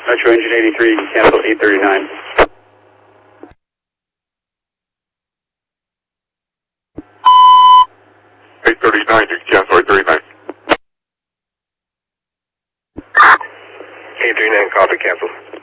Metro Engine 83, you can cancel 839. You can cancel 839. 839, copy, cancel.